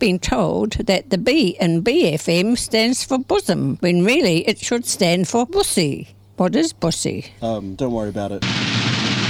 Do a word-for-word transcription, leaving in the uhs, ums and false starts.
been told that the B in B F M stands for bosom, when really it should stand for bussy. What is bussy? Um, don't worry about it.